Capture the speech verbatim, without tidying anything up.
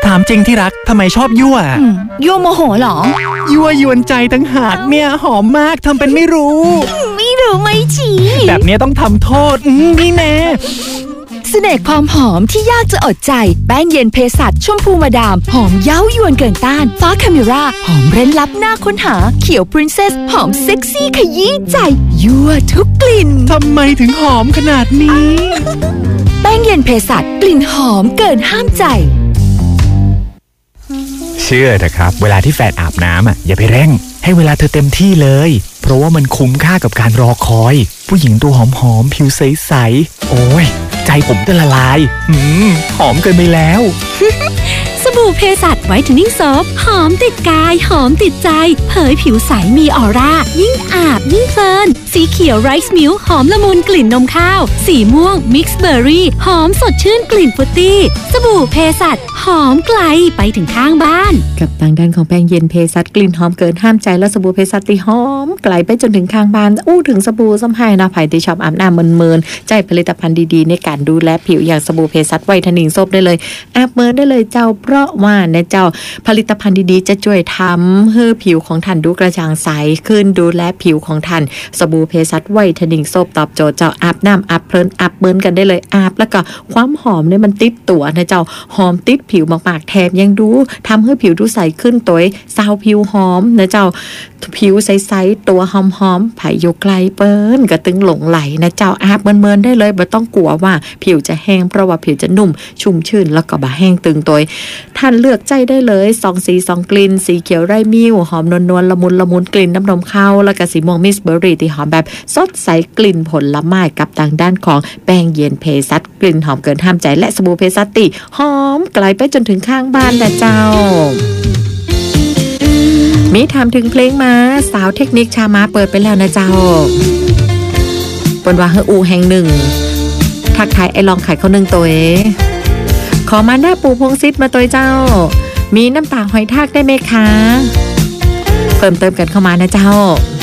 ถามจริงที่รักทำไมชอบยั่วยั่วโมโหหรอยั่วยวนใจตั้งหากเนี่ยหอมมากทำเป็นไม่รู้ไม่รู้ไม่ชี้แบบนี้ต้องทำโทษนี่แน่เสน่ห์ความหอมที่ยากจะอดใจแป้งเย็นเภสัชชมพูมาดามหอมเย้ายวนเกินต้านฟ้าคาเมราหอมเร้นลับหน้าค้นหาเขียวพรินเซสหอมเซ็กซี่ขยี้ใจยั่วทุกกลิ่นทำไมถึงหอมขนาดนี้แป้งเย็นเภสัชกลิ่นหอมเกินห้ามใจเชื่อเถอะครับเวลาที่แฟนอาบน้ำอ่ะอย่าไปเร่งให้เวลาเธอเต็มที่เลยเพราะว่ามันคุ้มค่ากับการรอคอยผู้หญิงตัวหอมๆผิวใสๆโอ้ยใจผมจะละลายหืมหอมเกินไปแล้วสบู่เภสัชไวท์เทนนิ่งโซฟหอมติดกายหอมติดใจเผยผิวใสมีออร่ายิ่งอาบยิ่งเพลินสีเขียวไรซ์มิลค์หอมละมุนกลิ่นนมข้าวสีม่วงมิกซ์เบอร์รี่หอมสดชื่นกลิ่นฟรุตตี้สบู่เภสัชหอมไกลไปถึงข้างบ้านกับทางด้านของแป้งเย็นเภสัชกลิ่นหอมเกินห้ามใจและสบู่เภสัชที่หอมไกลไปจนถึงข้างบ้านอู้ถึงสบู่สัมผัสนะไผ่ที่ชอบอาบน้ำเมินๆใจผลิตภัณฑ์ดีๆในการดูแลผิวอย่างสบู่เภสัชไวท์เทนนิ่งโซฟได้เลยอาบเมินได้เลยเจ้าเพราะว่าในเจ้าผลิตภัณฑ์ดีๆจะช่วยทำให้ผิวของท่านดูกระจ่างใสขึ้นดูแลผิวของท่านสบู่เภสัชไวท์เทนนิ่งโซฟตอบโจทย์เจ้าอาบน้ำอาบเพลินอาบเมินกันได้เลยอาบแล้วก็ความหอมเนี่ยมันติดตัวนะเจ้าหอมติดผิวมากๆแถมยังดูทำให้ผิวดูใสขึ้นตัวสาวผิวหอมนะเจ้าผิวใสๆตัวหอมๆไผ่อยู่ไกลเปิ้นกระตึงหลงไหลนะเจ้าอาบเมินๆได้เลยไม่ต้องกลัวว่าผิวจะแห้งเพราะว่าผิวจะนุ่มชุ่มชื่นแล้วก็บ่แห้งตึงตัวท่านเลือกใจได้เลยสองสีสองกลิ่นสีเขียวไร่มิ้วหอมนวลๆละมุนละมุนกลิ่นน้ำนมข้าวแล้วก็สีม่วงมิสเบอร์รี่ที่หอมแบบสดใสกลิ่นผลไม้กับทางด้านของแป้งเย็นเภสัชกลิ่นหอมเกินห้ามใจและสบู่เภสัชติหอมไกลไปจนถึงข้างบ้านนะเจ้ามีถามถึงเพลงมาสาวเทคนิคชามาเปิดไปแล้วนะเจ้าปนว่าเฮออูแห่งหนึ่งทักทายไอ้ลองไข่เขาหนึ่งตัวเอขอมาหน้าปูพงศิษฐ์มาตัวเจ้ามีน้ำตาหอยทากได้ไหมคะเพิ่มเติมกันเข้ามานะเจ้า